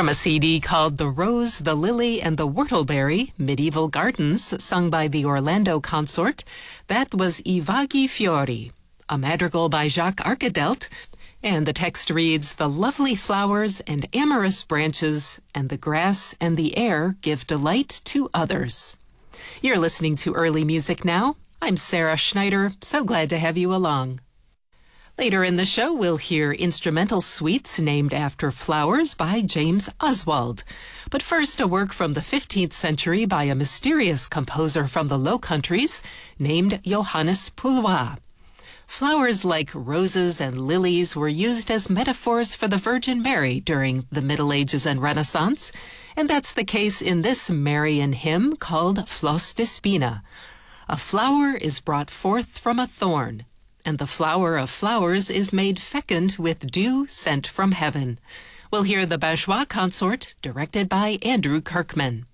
From a CD called The Rose, the Lily, and the Whortleberry, Medieval Gardens, sung by the Orlando Consort, that was I Vaghi Fiori, a madrigal by Jacques Arcadelt, and the text reads, "The lovely flowers and amorous branches and the grass and the air give delight to others." You're listening to Early Music Now. I'm Sarah Schneider, so glad to have you along. Later in the show, we'll hear instrumental suites named after flowers by James Oswald. But first, a work from the 15th century by a mysterious composer from the Low Countries named Johannes Poulois. Flowers like roses and lilies were used as metaphors for the Virgin Mary during the Middle Ages and Renaissance, and that's the case in this Marian hymn called Flos de Spina. A flower is brought forth from a thorn, and the flower of flowers is made fecund with dew sent from heaven. We'll hear the Bajois Consort, directed by Andrew Kirkman.